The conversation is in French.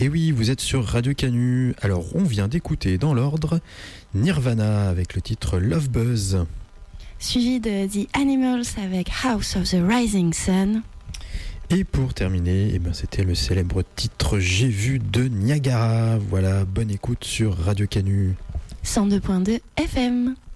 Et oui, vous êtes sur Radio Canu. Alors, on vient d'écouter dans l'ordre Nirvana avec le titre Love Buzz. Suivi de The Animals avec House of the Rising Sun. Et pour terminer, c'était le célèbre titre J'ai vu de Niagara. Voilà, bonne écoute sur Radio Canu. 102.2 FM.